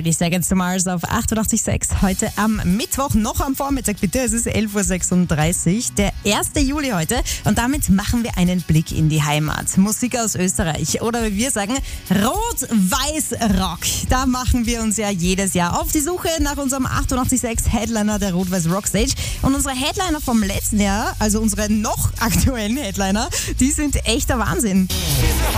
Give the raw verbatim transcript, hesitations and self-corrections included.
Five Seconds to Mars auf achtundachtzig Komma sechs. Heute am Mittwoch, noch am Vormittag bitte. Es ist elf Uhr sechsunddreißig, der erste Juli heute. Und damit machen wir einen Blick in die Heimat. Musik aus Österreich. Oder wie wir sagen, Rot-Weiß-Rock. Da machen wir uns ja jedes Jahr auf die Suche nach unserem achtundachtzig Komma sechs Headliner der Rot-Weiß-Rock-Stage. Und unsere Headliner vom letzten Jahr, also unsere noch aktuellen Headliner, die sind echter Wahnsinn.